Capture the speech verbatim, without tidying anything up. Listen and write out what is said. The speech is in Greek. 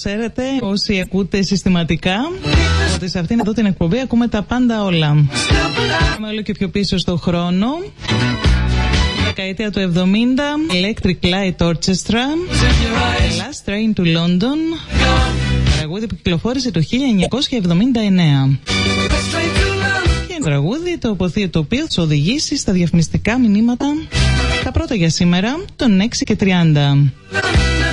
ξέρετε, όσοι ακούτε συστηματικά, ότι σε αυτήν εδώ την εκπομπή ακούμε τα πάντα όλα. Είμαι όλο και πιο πίσω στο χρόνο. Δεκαετία του εβδομήντα, Electric Light Orchestra, Last Train to London, τραγούδι που κυκλοφόρησε το χίλια εννιακόσια εβδομήντα εννέα. Και ένα τραγούδι το οποίο θα οδηγήσει στα διαφημιστικά μηνύματα, τα πρώτα για σήμερα, των έξι και τριάντα.